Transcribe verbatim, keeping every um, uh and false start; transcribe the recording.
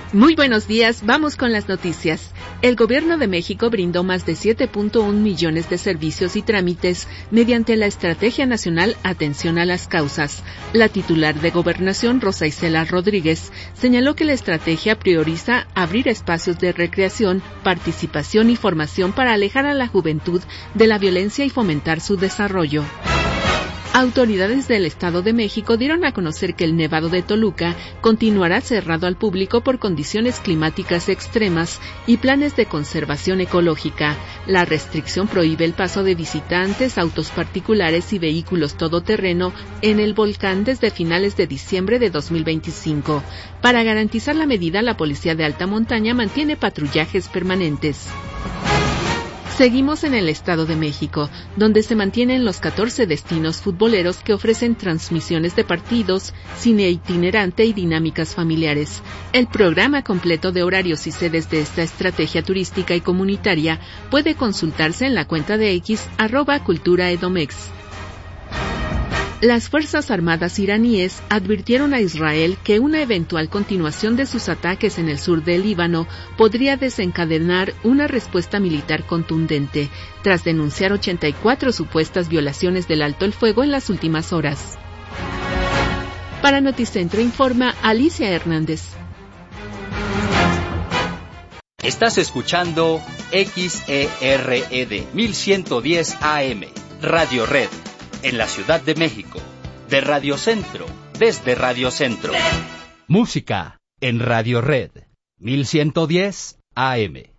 Muy buenos días, vamos con las noticias. El Gobierno de México brindó más de siete punto uno millones de servicios y trámites mediante la Estrategia Nacional Atención a las Causas. La titular de Gobernación, Rosa Isela Rodríguez, señaló que la estrategia prioriza abrir espacios de recreación, participación y formación para alejar a la juventud de la violencia y fomentar su desarrollo. Autoridades del Estado de México dieron a conocer que el Nevado de Toluca continuará cerrado al público por condiciones climáticas extremas y planes de conservación ecológica. La restricción prohíbe el paso de visitantes, autos particulares y vehículos todoterreno en el volcán desde finales de diciembre de dos mil veinticinco. Para garantizar la medida, la Policía de Alta Montaña mantiene patrullajes permanentes. Seguimos en el Estado de México, donde se mantienen los catorce destinos futboleros que ofrecen transmisiones de partidos, cine itinerante y dinámicas familiares. El programa completo de horarios y sedes de esta estrategia turística y comunitaria puede consultarse en la cuenta de X arroba cultura edomex. Las Fuerzas Armadas iraníes advirtieron a Israel que una eventual continuación de sus ataques en el sur del Líbano podría desencadenar una respuesta militar contundente, tras denunciar ochenta y cuatro supuestas violaciones del alto el fuego en las últimas horas. Para Noticentro informa Alicia Hernández. Estás escuchando X E R E D mil ciento diez A M, Radio Red. En la Ciudad de México, de Radio Centro, desde Radio Centro. Música en Radio Red, mil ciento diez A M.